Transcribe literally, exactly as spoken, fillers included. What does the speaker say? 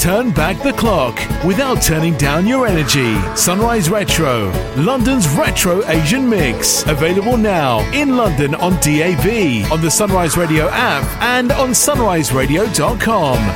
turn back the clock without turning down your energy. Sunrise Retro, London's retro Asian mix. Available now in London on D A B, on the Sunrise Radio app and on sunrise radio dot com.